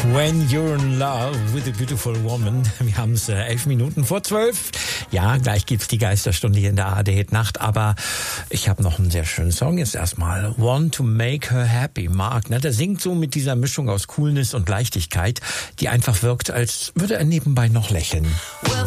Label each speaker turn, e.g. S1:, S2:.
S1: When You're in Love with a Beautiful Woman. Wir haben es 11 Minuten vor 12. Ja, gleich gibt's die Geisterstunde hier in der ARD Nacht, aber ich habe noch einen sehr schönen Song. Jetzt erstmal Want to Make Her Happy. Mark, ne, der singt so mit dieser Mischung aus Coolness und Leichtigkeit, die einfach wirkt, als würde er nebenbei noch lächeln.